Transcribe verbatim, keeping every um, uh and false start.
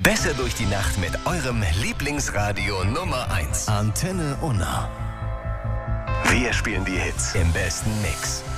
Besser durch die Nacht mit eurem Lieblingsradio Nummer eins. Antenne Unna. Wir spielen die Hits im besten Mix.